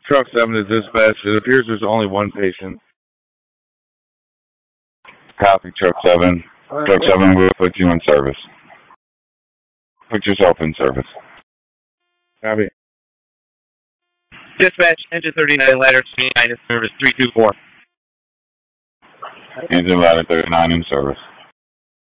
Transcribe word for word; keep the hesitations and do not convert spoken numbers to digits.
Truck seven is dispatched. It appears there's only one patient. Copy, Truck seven. Right. Truck seven will put you in service. Put yourself in service. Copy. Dispatch, engine thirty-nine, ladder twenty-nine in service, three two four. Engine ladder thirty-nine in service.